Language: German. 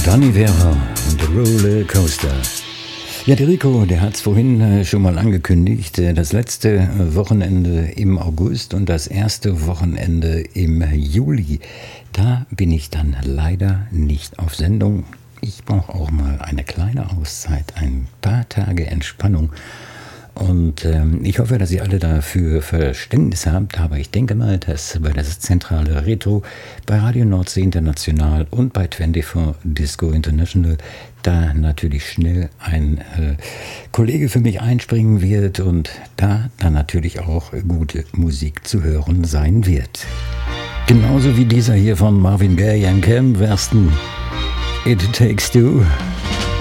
Danny Vera und The Roller Coaster. Ja, der Rico, der hat es vorhin schon mal angekündigt. Das letzte Wochenende im August und das erste Wochenende im Juli. Da bin ich dann leider nicht auf Sendung. Ich brauche auch mal eine kleine Auszeit, ein paar Tage Entspannung. Und ich hoffe, dass ihr alle dafür Verständnis habt, aber ich denke mal, dass bei der Zentrale Retro, bei Radio Nordsee International und bei 24 Disco International da natürlich schnell ein Kollege für mich einspringen wird und da dann natürlich auch gute Musik zu hören sein wird. Genauso wie dieser hier von Marvin Gaye und Cam Weston, It Takes Two.